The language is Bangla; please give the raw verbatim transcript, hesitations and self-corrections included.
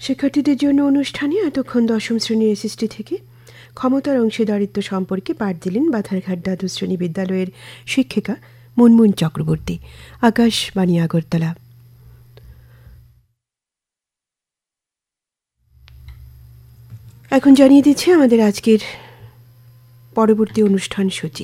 শিক্ষার্থীদের জন্য অনুষ্ঠানে এতক্ষণ দশম শ্রেণীর এসএসটি থেকে ক্ষমতার অংশীদারিত্ব সম্পর্কে পাঠ দিলেন বাধারঘাট দ্বাদশ শ্রেণী বিদ্যালয়ের শিক্ষিকা মুনমুন চক্রবর্তী। আকাশবাণী আগরতলা। এখন জানিয়ে দিচ্ছে আমাদের আজকের পরবর্তী অনুষ্ঠান সূচি।